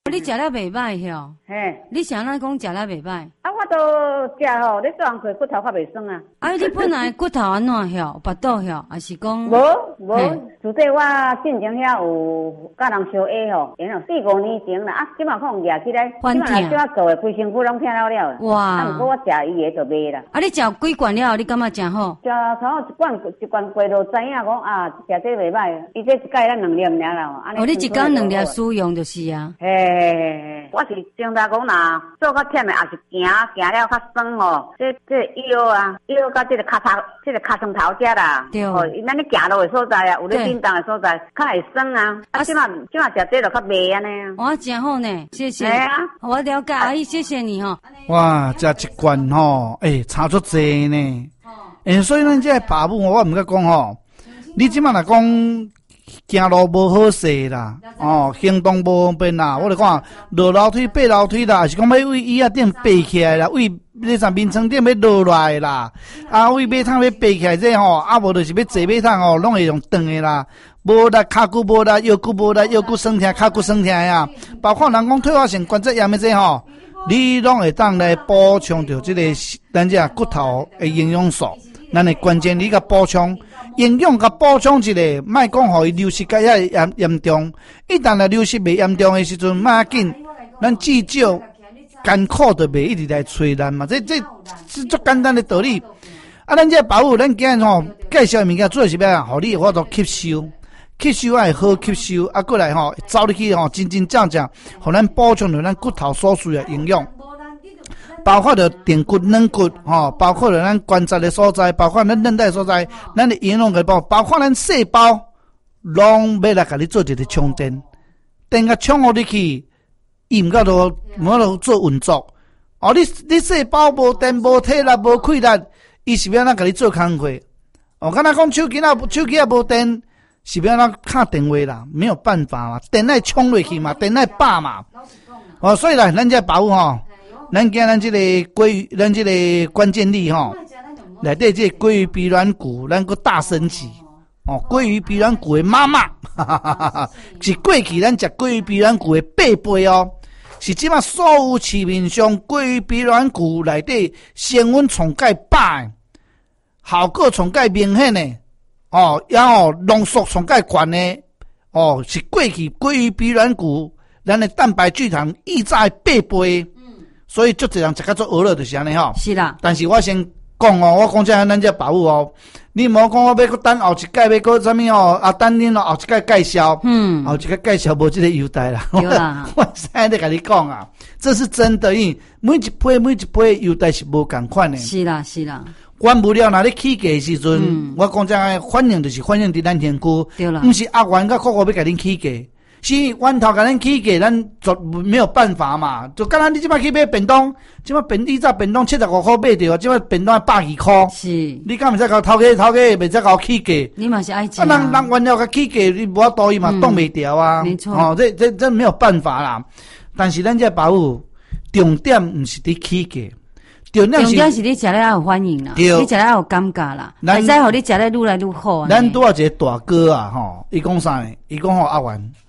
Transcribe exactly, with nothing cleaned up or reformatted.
你食了袂歹吼？ 嘿， 你啥那讲食了袂歹？ 啊，我都食吼，你做人开骨头较袂酸啊。 啊，你本来骨头安怎吼？腹肚吼，还是讲？ 无无，除非我进前遐有甲人相爱吼，然后四五年前啦，啊，即马可能举起来，即马即马做诶，规身躯拢疼了了。哇！啊，毋过我食伊个就袂啦。啊， 你食几罐了？你感觉真好？ 食差不多一罐一罐过就知影讲啊，食这袂歹。伊这一盖咱两粒尔啦。哦，你一工两粒使用就是啊。 嘿嘿嘿，我是正大讲啦，做较忝诶，也是行行了较酸吼。这这腰啊，腰甲这个骹头，这个骹床头遮啦。对。哦，咱咧行路诶所在啊，有咧运动诶所在，较会酸啊。啊，即马即马食这就较袂安尼啊。 哇，真好呢，谢谢。哎啊，我了解阿姨，谢谢你吼。 哇，食一罐吼，诶、欸，差足济呢。诶、欸，所以咱这爸母我毋敢讲吼，你即马来讲行路无好势啦，哦，行动无方便啦，我来讲落楼梯、爬楼梯啦，还是讲要为椅仔顶爬起来啦，为那啥眠床顶要落来啦，啊，为马桶要爬起来这吼，啊，无就是要坐马桶吼，拢会用转的啦。无力骹骨无力，腰骨无力，腰骨酸痛，骹骨酸痛呀。包括人讲退化性关节炎的这吼，你拢会当来补充着这个咱这骨头的营养素。咱的关键你甲补充营养，甲补充一个，莫讲互伊流失甲遐严严重。一旦来流失袂严重的时阵，马紧，咱至少艰苦就袂一直来催咱嘛。这这是足简单的道理。啊，咱这保护，咱今日吼介绍的物件，主要是要互你有法度吸收。吸收也会好吸收，啊，过来吼，走入去吼，真真正正，互咱补充着咱骨头所需的营养，包括着电骨、软骨，吼，包括着咱关节的所在，包括咱韧带所在，咱的营养个包，包括咱细胞，拢要来甲你做一个充电，电甲充互你去，伊毋够多，毋够多做运作。哦，你你细胞无电、无体力、无气力，伊是要安怎甲你做工课？哦，敢若讲手机啊，手机也无电。是要咱打电话啦，没有办法嘛，电爱冲落去嘛，电爱霸嘛，哦，所以啦，咱这保护吼，咱今咱这个鲑鱼，咱这个关键力吼，内底这鲑鱼鼻软骨，咱个大升级哦，鲑鱼鼻软骨的妈妈，哈哈哈哈，是过去咱食鲑鱼鼻软骨的八倍哦，是即马所有市面上鲑鱼鼻软骨内底成分从介百，效果从介明显的。哦，然后浓缩从介悬呢，哦，是过去鲑鱼鼻软骨，咱的蛋白聚糖溢在八倍，嗯，所以足侪人食较做娱乐就是安尼吼。 是啦， 但是我先讲哦，我讲这咱这保护哦，你莫讲我要搁等后一届要搁啥物哦，啊等恁后一届介绍，嗯，后一届介绍无这个优待啦， 对啦， 我现在在跟你讲啊，这是真的，因为每一批每一批优待是无共款的。 是啦，是啦。 原物料若咧起价时阵，嗯、我讲这个反映就是反映伫咱天区，对啦，不是阿元甲酷酷要甲恁起价，是源头甲恁起价，咱就没有办法嘛。就敢若你即摆去买便当，即摆便以早便当七十五块买着，即摆便当百二块，是，你敢毋使甲头家头家袂使甲起价？ 你嘛是爱吃啊？人人原料甲起价，你无法度伊嘛挡袂掉啊。没错，哦，这这这没有办法啦。但是咱这保护重点毋是伫起价。重点是你食了要有欢迎啦，你食了要有感觉啦，会使互你食了愈来愈好。 咱拄啊一个大哥啊，吼，伊讲啥呢？伊讲吼阿元，